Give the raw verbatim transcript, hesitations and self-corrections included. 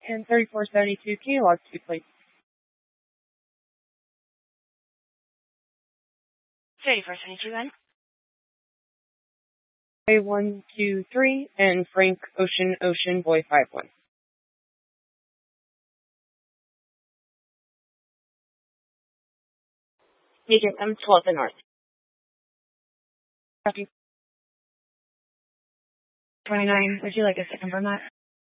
And thirty-four seventy-two, can you log two, please? thirty-four seventy-two, then. A one two three and Frank Ocean Ocean Boy five one. Agent M twelve the North. Copy. twenty-nine, would you like us to confirm that?